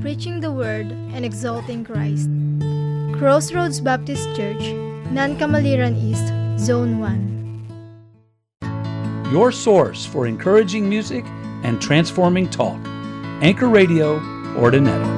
preaching the Word and exalting Christ. Crossroads Baptist Church, Nancamaliran East, Zone 1. Your source for encouraging music and transforming talk. Anchor Radio, Ordinary.